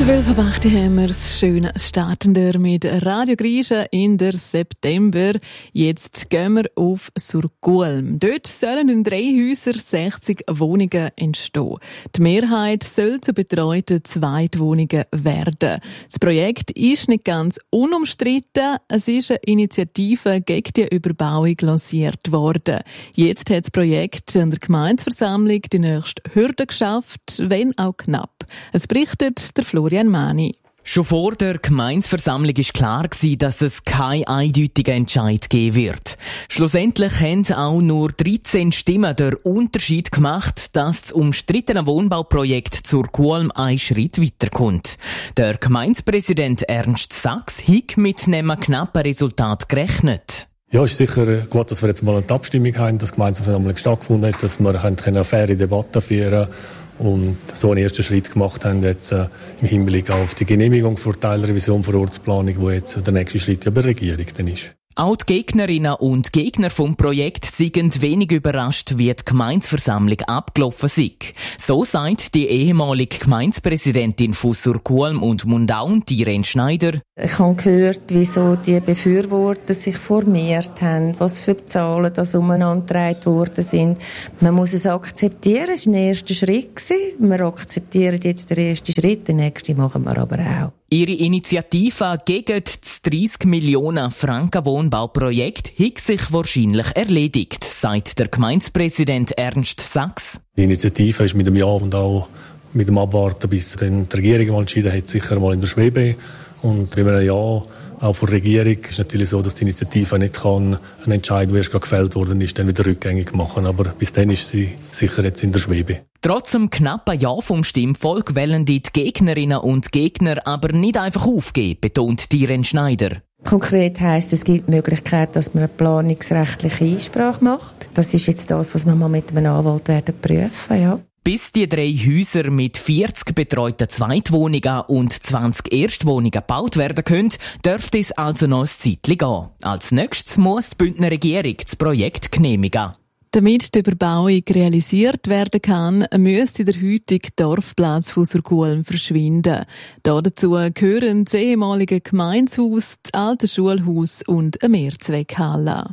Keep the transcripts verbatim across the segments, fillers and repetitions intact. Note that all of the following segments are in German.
zwölf Uhr acht haben wir es schön startender mit Radio Grischa in der September. Jetzt gehen wir auf Surgulm. Dort sollen in drei Häusern sechzig Wohnungen entstehen. Die Mehrheit soll zu betreuten Zweitwohnungen werden. Das Projekt ist nicht ganz unumstritten. Es ist eine Initiative gegen die Überbauung lanciert worden. Jetzt hat das Projekt an der Gemeindeversammlung die nächste Hürde geschafft, wenn auch knapp. Es berichtet der Florian Mani. Schon vor der Gemeindeversammlung war klar, dass es keinen eindeutigen Entscheid geben wird. Schlussendlich haben auch nur dreizehn Stimmen den Unterschied gemacht, dass das umstrittene Wohnbauprojekt zur Surgulm einen Schritt weiterkommt. Der Gemeindepräsident Ernst Sachs hat mit einem knappen Resultat gerechnet. Ja, es ist sicher gut, dass wir jetzt mal eine Abstimmung haben, dass die Gemeindeversammlung stattgefunden hat, dass wir eine faire Debatte führen können und so einen ersten Schritt gemacht haben jetzt äh, im Hinblick auf die Genehmigung für die Teilrevision für Ortsplanung, wo jetzt äh, der nächste Schritt ja bei der Regierung dann ist. Auch die Gegnerinnen und Gegner vom Projekt sind wenig überrascht, wie die Gemeindeversammlung abgelaufen ist. So sagt die ehemalige Gemeindepräsidentin von Surgulm und Mundaun, Irene Schneider. Ich habe gehört, wieso die Befürworter sich formiert haben, was für Zahlen das umeinandergetragen worden sind. Man muss es akzeptieren, es war ein erster Schritt. Wir akzeptieren jetzt den ersten Schritt, den nächsten machen wir aber auch. Ihre Initiative gegen das dreissig Millionen Franken Wohnbauprojekt hat sich wahrscheinlich erledigt, sagt der Gemeindepräsident Ernst Sachs. Die Initiative ist mit dem Ja und auch mit dem Abwarten, bis dann die Regierung mal entschieden hat, sicher mal in der Schwebe. Und wenn man ein Ja auch von der Regierung ist natürlich so, dass die Initiative nicht kann einen Entscheid, der erst gefällt worden ist, dann wieder rückgängig machen. Aber bis dann ist sie sicher jetzt in der Schwebe. Trotz dem knappen Ja vom Stimmvolk wollen die Gegnerinnen und Gegner aber nicht einfach aufgeben, betont Irene Schneider. Konkret heisst, es gibt die Möglichkeit, dass man eine planungsrechtliche Einsprache macht. Das ist jetzt das, was wir mal mit einem Anwalt werden prüfen, ja. Bis die drei Häuser mit vierzig betreuten Zweitwohnungen und zwanzig Erstwohnungen gebaut werden können, dürfte es also noch ein Zeitchen gehen. Als nächstes muss die Bündner Regierung das Projekt genehmigen. Damit die Überbauung realisiert werden kann, müsste der heutige Dorfplatz von Surgulm verschwinden. Dazu gehören das ehemalige Gemeindehaus, das alte Schulhaus und eine Mehrzweckhalle.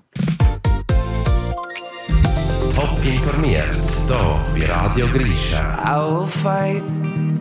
Top informiert, hier bei Radio Grischa. I will fight